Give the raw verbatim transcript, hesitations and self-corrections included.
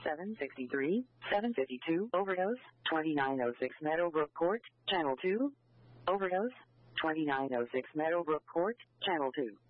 seven sixty-three, seven fifty-two. Overdose, twenty-nine oh six Meadowbrook Court, Channel two. Overdose, twenty-nine oh six Meadowbrook Court, Channel two.